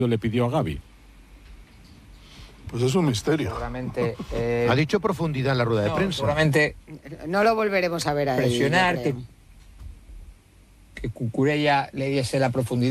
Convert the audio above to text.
le pidió a Gavi? Pues es un misterio. Seguramente. Ha dicho profundidad en la rueda de prensa. Seguramente. No lo volveremos a ver ahí. Presionar que Cucurella le diese la profundidad.